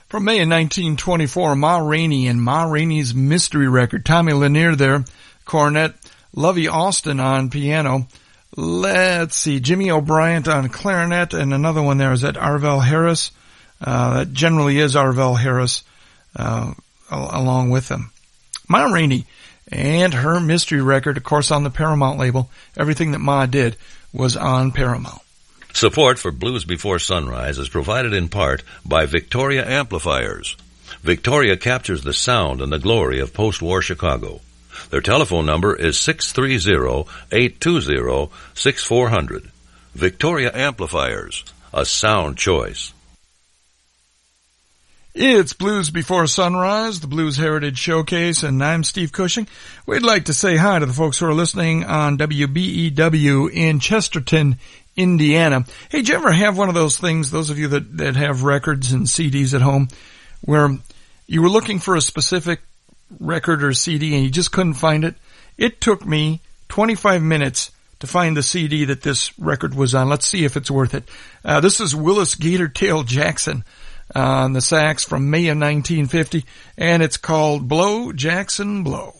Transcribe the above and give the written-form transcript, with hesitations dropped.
From May of 1924, Ma Rainey and Ma Rainey's Mystery Record. Tommy Lanier there, cornet. Lovey Austin on piano. Let's see, Jimmy O'Brien on clarinet, and another one there is that Arvell Harris. That generally is Arvell Harris, along with them. Ma Rainey and her Mystery Record, of course, on the Paramount label. Everything that Ma did was on Paramount. Support for Blues Before Sunrise is provided in part by Victoria Amplifiers. Victoria captures the sound and the glory of post-war Chicago. Their telephone number is 630-820-6400. Victoria Amplifiers, a sound choice. It's Blues Before Sunrise, the Blues Heritage Showcase, and I'm Steve Cushing. We'd like to say hi to the folks who are listening on WBEW in Chesterton, Indiana. Hey, did you ever have one of those things, those of you that have records and CDs at home, where you were looking for a specific record or CD and you just couldn't find it? It took me 25 minutes to find the CD that this record was on. Let's see if it's worth it. This is Willis Gatortail Jackson on the sax from May of 1950, and it's called Blow, Jackson, Blow.